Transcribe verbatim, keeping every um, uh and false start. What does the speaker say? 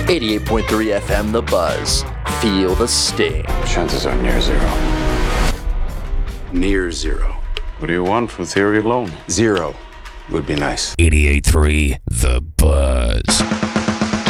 eighty-eight point three F M The Buzz. Feel the sting. Chances are near zero. Near zero. What do you want for theory alone? Zero would be nice. eighty-eight point three The Buzz.